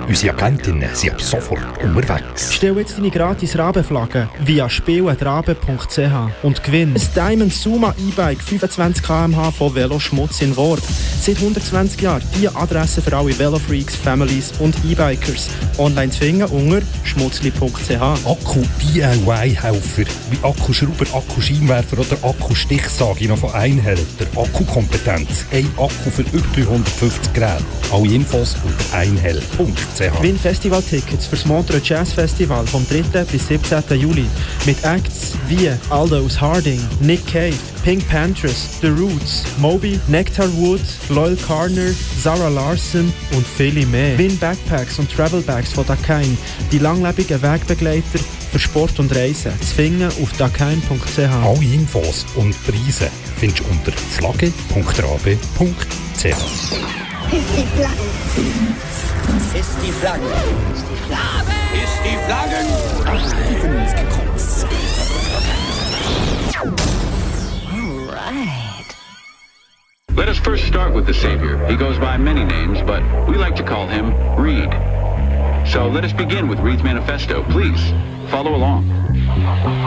Unsere Agentinnen sind ab sofort unterwegs. Stell jetzt deine gratis Rabenflagge via spielen.rabe.ch und gewinn ein Diamond Suma E-Bike 25 km/h von Veloschmutz in Worb. Seit 120 Jahren die Adresse für alle Velofreaks, Families und E-Bikers. Online zu finden unter schmutzli.ch. Akku-DIY-Helfer wie Akkuschrauber, Akkuscheinwerfer oder Akkustichsage noch von Einhälter. Akkukompetenz. Ein Akku für über 350 Geräte. Alle Infos unter einhell.ch. Gewinn Festivaltickets für das Montreux Jazz Festival vom 3. bis 17. Juli mit Acts wie Aldous Harding, Nick Cave, Pink Panthers, The Roots, Moby, Nectar Wood, Loyal Carner, Zara Larson und viele mehr. Win Backpacks und Travel Bags von Dakine, die langlebigen Wegbegleiter für Sport und Reisen. Zu finden auf dakine.ch. Alle Infos und Preise findest du unter flagge.rabe.ch. Ist die Flagge. Ist die Flagge. Ist die Flagge. Ist die Flagge. Right. Let us first start with the Savior. He goes by many names, but we like to call him Reed. So let us begin with Reed's Manifesto. Please, follow along.